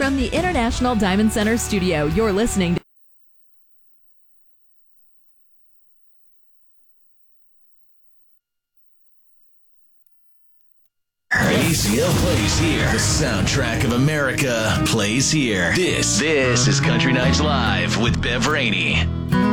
From the International Diamond Center studio, you're listening to ACL plays here. The soundtrack of America plays here. This is Country Nights Live with Bev Rainey.